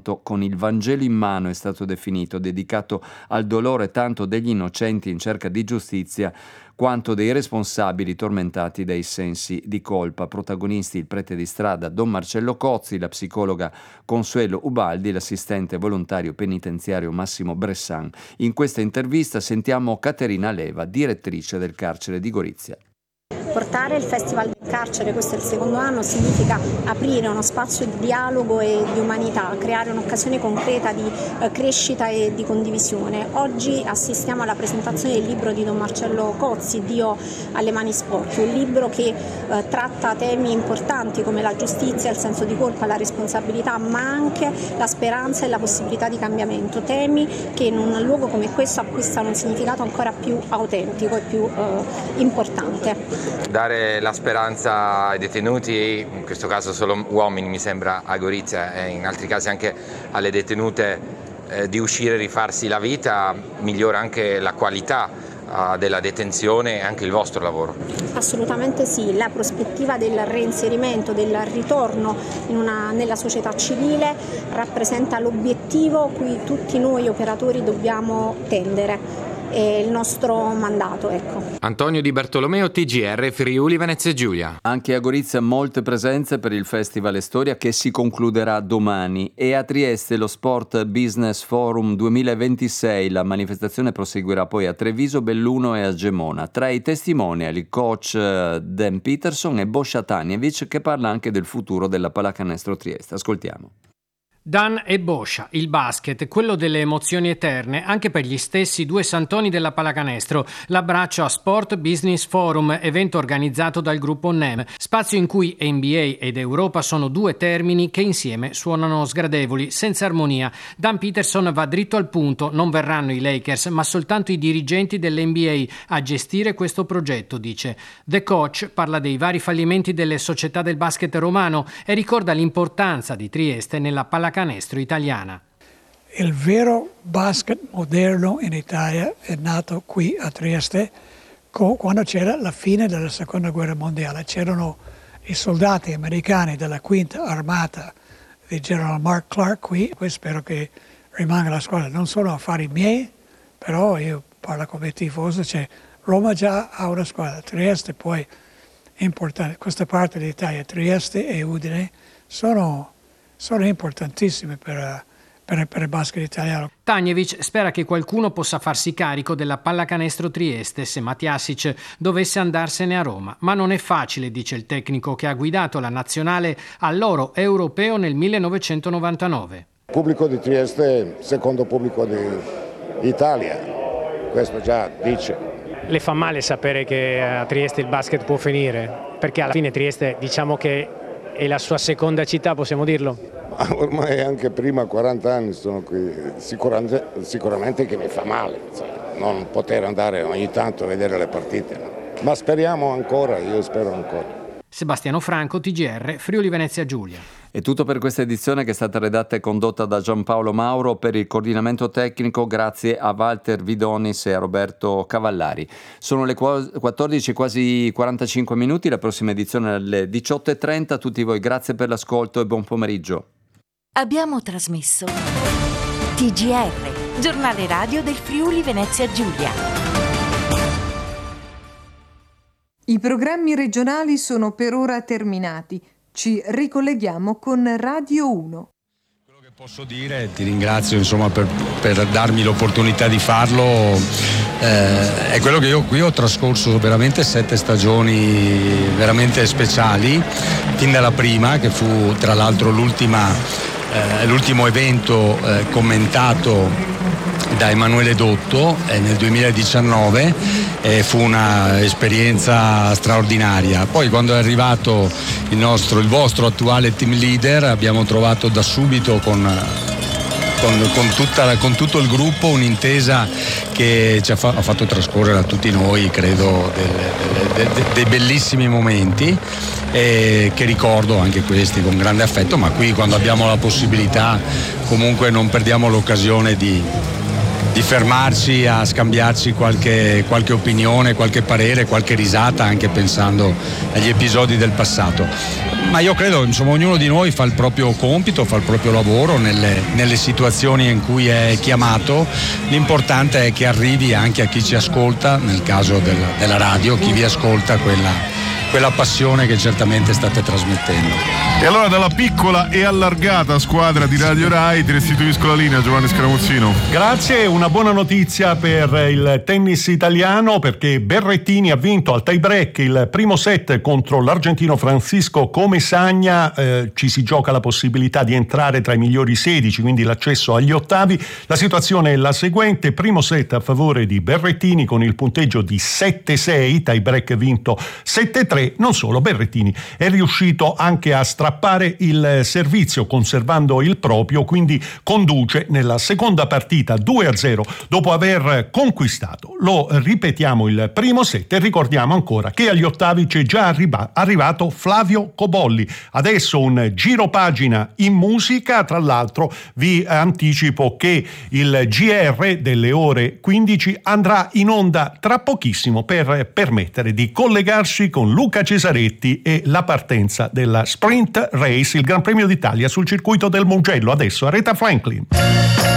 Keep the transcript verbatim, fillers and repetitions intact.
santo con il Vangelo in mano è stato definito, dedicato al dolore tanto degli innocenti in cerca di giustizia quanto dei responsabili tormentati dai sensi di colpa. Protagonisti il prete di strada Don Marcello Cozzi, la psicologa Consuelo Ubaldi, l'assistente volontario penitenziario Massimo Bressan. In questa intervista sentiamo Caterina Leva, direttrice del carcere di Gorizia. Portare il Festival del Carcere, questo è il secondo anno, significa aprire uno spazio di dialogo e di umanità, creare un'occasione concreta di eh, crescita e di condivisione. Oggi assistiamo alla presentazione del libro di Don Marcello Cozzi, Dio alle mani sporche, un libro che eh, tratta temi importanti come la giustizia, il senso di colpa, la responsabilità, ma anche la speranza e la possibilità di cambiamento, temi che in un luogo come questo acquistano un significato ancora più autentico e più eh, importante. Dare la speranza ai detenuti, in questo caso solo uomini mi sembra a Gorizia e in altri casi anche alle detenute, eh, di uscire e rifarsi la vita, migliora anche la qualità eh, della detenzione e anche il vostro lavoro. Assolutamente sì, la prospettiva del reinserimento, del ritorno in una, nella società civile rappresenta l'obiettivo cui tutti noi operatori dobbiamo tendere. È il nostro mandato, ecco. Antonio Di Bartolomeo, T G R, Friuli Venezia Giulia. Anche a Gorizia molte presenze per il Festival e Storia che si concluderà domani, e a Trieste lo Sport Business Forum duemilaventisei. La manifestazione proseguirà poi a Treviso, Belluno e a Gemona. Tra i testimonial il coach Dan Peterson e Boscia Tanjevic, che parla anche del futuro della pallacanestro Trieste. Ascoltiamo. Dan e Boscia, il basket, quello delle emozioni eterne, anche per gli stessi due santoni della pallacanestro. L'abbraccio a Sport Business Forum, evento organizzato dal gruppo N E M, spazio in cui N B A ed Europa sono due termini che insieme suonano sgradevoli, senza armonia. Dan Peterson va dritto al punto: non verranno i Lakers, ma soltanto i dirigenti dell'N B A a gestire questo progetto, dice. The Coach parla dei vari fallimenti delle società del basket romano e ricorda l'importanza di Trieste nella pallacanestro canestro italiana. Il vero basket moderno in Italia è nato qui a Trieste quando c'era la fine della seconda guerra mondiale. C'erano i soldati americani della quinta armata di General Mark Clark qui. Poi spero che rimanga la squadra. Non sono affari miei, però io parlo come tifoso. Cioè, Roma già ha una squadra, Trieste poi è importante. Questa parte d'Italia, Trieste e Udine, sono sono importantissime per, per, per il basket italiano. Tanjevic spera che qualcuno possa farsi carico della pallacanestro Trieste se Matjasic dovesse andarsene a Roma, ma non è facile, dice il tecnico che ha guidato la nazionale all'oro europeo nel millenovecentonovantanove. Il pubblico di Trieste è il secondo pubblico d'Italia, questo già dice. Le fa male sapere che a Trieste il basket può finire, perché alla fine Trieste, diciamo che è la sua seconda città, possiamo dirlo? Ma ormai anche prima, quaranta anni sono qui, sicuramente, sicuramente che mi fa male, non poter andare ogni tanto a vedere le partite, no? Ma speriamo ancora, io spero ancora. Sebastiano Franco, T G R, Friuli Venezia Giulia. È tutto per questa edizione, che è stata redatta e condotta da Giampaolo Mauro. Per il coordinamento tecnico grazie a Walter Vidonis e a Roberto Cavallari. Sono le quattordici, quasi quarantacinque minuti, la prossima edizione alle diciotto e trenta. Tutti voi grazie per l'ascolto e buon pomeriggio. Abbiamo trasmesso T G R, giornale radio del Friuli Venezia Giulia. I programmi regionali sono per ora terminati. Ci ricolleghiamo con Radio uno. Quello che posso dire, ti ringrazio insomma per, per darmi l'opportunità di farlo, eh, è quello che io qui ho trascorso veramente sette stagioni veramente speciali, fin dalla prima, che fu tra l'altro l'ultima, eh, l'ultimo evento eh, commentato da Emanuele Dotto eh, nel duemiladiciannove, eh, fu un'esperienza straordinaria. Poi quando è arrivato il nostro, il vostro attuale team leader, abbiamo trovato da subito con, con, con, tutta, con tutto il gruppo un'intesa che ci ha, fa, ha fatto trascorrere a tutti noi, credo, delle, delle, dei, dei bellissimi momenti, e che ricordo anche questi con grande affetto, ma qui quando abbiamo la possibilità comunque non perdiamo l'occasione di di fermarci a scambiarci qualche, qualche opinione, qualche parere, qualche risata, anche pensando agli episodi del passato. Ma io credo, insomma, ognuno di noi fa il proprio compito, fa il proprio lavoro nelle, nelle situazioni in cui è chiamato. L'importante è che arrivi anche a chi ci ascolta, nel caso del, della radio, chi vi ascolta, quella quella passione che certamente state trasmettendo. E allora dalla piccola e allargata squadra di Radio Rai ti restituisco la linea, Giovanni Scaramuzzino. Grazie, una buona notizia per il tennis italiano, perché Berrettini ha vinto al tie break il primo set contro l'argentino Francisco Comesaña. Eh, ci si gioca la possibilità di entrare tra i migliori sedici, quindi l'accesso agli ottavi. La situazione è la seguente: primo set a favore di Berrettini con il punteggio di sette sei, tie break vinto sette tre. Non solo, Berrettini è riuscito anche a strappare il servizio conservando il proprio, quindi conduce nella seconda partita due a zero dopo aver conquistato, lo ripetiamo, il primo set, e ricordiamo ancora che agli ottavi c'è già arriba- arrivato Flavio Cobolli. Adesso un giro pagina in musica, tra l'altro vi anticipo che il G R delle ore quindici andrà in onda tra pochissimo per permettere di collegarsi con Luca Cesaretti e la partenza della Sprint Race, il Gran Premio d'Italia sul circuito del Mugello, adesso Aretha Franklin.